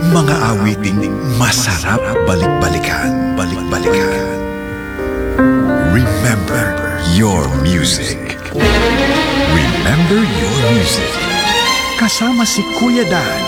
Mga awiting masarap balik-balikan. Balik-balikan. Remember your music. Remember your music. Kasama si Kuya Dan.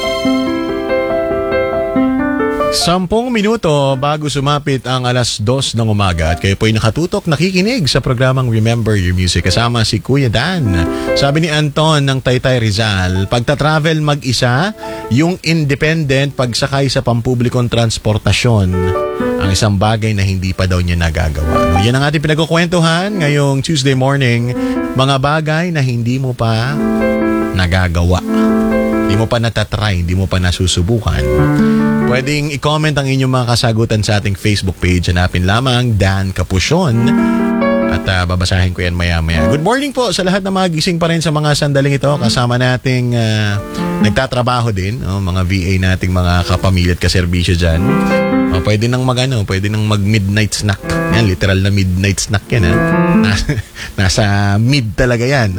10 minuto bago sumapit ang 2:00 ng umaga at kayo po'y nakatutok, nakikinig sa programang Remember Your Music kasama si Kuya Dan. Sabi ni Anton ng Taytay Rizal, pagta-travel mag-isa, yung independent pagsakay sa pampublikong transportasyon, ang isang bagay na hindi pa daw niya nagagawa. Yan ang ating pinagkukwentuhan ngayong Tuesday morning, mga bagay na hindi mo pa nagagawa. Hindi mo pa natatry, hindi mo pa nasusubukan. Pwedeng i-comment ang inyong mga kasagutan sa ating Facebook page. Hanapin lamang Dan Capuchon at babasahin ko yan maya-maya. Good morning po sa lahat na mga gising pa rin sa mga sandaling ito. Kasama nating nagtatrabaho din, mga VA nating mga kapamilya at kaserbisyo dyan. Pwede nang pwede nang mag-midnight snack. Yan, literal na midnight snack yan. Nasa mid talaga yan.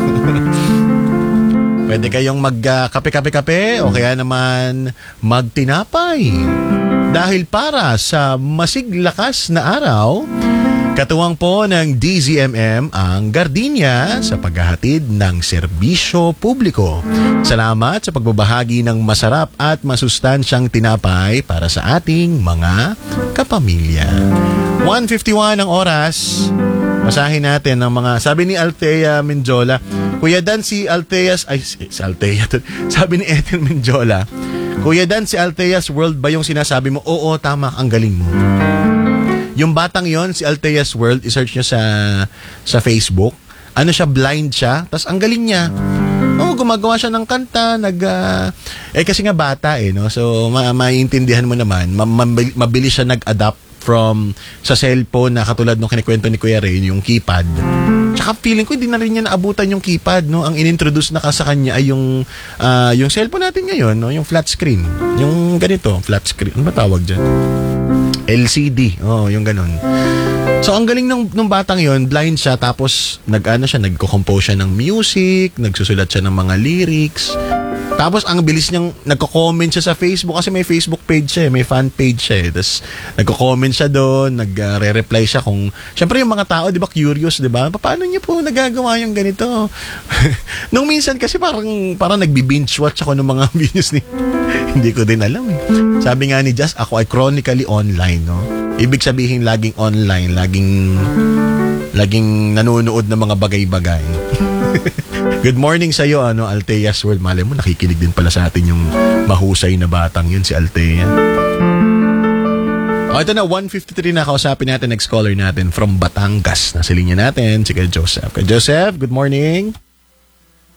Pwede kayong mag-kape-kape-kape o kaya naman magtinapay. Dahil para sa masiglakas na araw, katuwang po ng DZMM ang Gardenia sa paghahatid ng serbisyo publiko. Salamat sa pagbabahagi ng masarap at masustansyang tinapay para sa ating mga kapamilya. 1:51 ang oras. Basahin natin ang mga, sabi ni Althea Menjola, Kuya Dan, si Althea's, sabi ni Ethel Menjola, Kuya Dan, si Althea's World ba yung sinasabi mo? Oo, tama, ang galing mo. Yung batang yon, si Althea's World, isearch nyo sa Facebook. Ano siya, blind siya, tas ang galing niya. Gumagawa siya ng kanta, kasi nga bata no? So, maiintindihan mo naman, mabilis siya nag-adapt from sa cellphone na katulad nung kinikwento ni Kuya Ray, yung keypad. Tsaka feeling ko hindi na rin niya naabutan yung keypad, no? Ang inintroduce na sa kanya ay yung cellphone natin ngayon, no? Yung flat screen. Yung ganito, flat screen. Ano ba tawag dyan? LCD. Yung ganun. So, ang galing nung batang yon, blind siya, tapos nagko-compose siya ng music, nagsusulat siya ng mga lyrics. Tapos, ang bilis niyang nagko-comment siya sa Facebook kasi may Facebook page siya, may fan page siya. Tapos, nagko-comment siya doon, nagre-reply siya kung... Siyempre, yung mga tao, di ba, curious, di ba? Paano niya po nagagawa yung ganito? Nung minsan kasi parang nagbi-binge watch ako ng mga videos ni... Hindi ko din alam eh. Sabi nga ni Jazz, ako ay chronically online, no? Ibig sabihin, laging online, laging nanonood ng mga bagay-bagay. Good morning sa iyo, Althea's World. Malay mo, nakikinig din pala sa atin yung mahusay na batang yun, si Althea. Ito na, 1:53 na, kausapin natin next caller natin from Batangas. Nasa linya natin, si Kuya Joseph. Kuya Joseph, good morning.